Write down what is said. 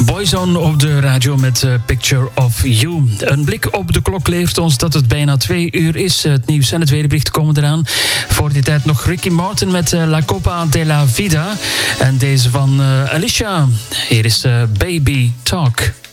Boyzone op de radio met Picture of You. Een blik op de klok leert ons dat het bijna 2 uur is. Het nieuws en het weerbericht komen eraan. Voor die tijd nog Ricky Martin met La Copa de la Vida. En deze van Alicia. Hier is Baby Talk.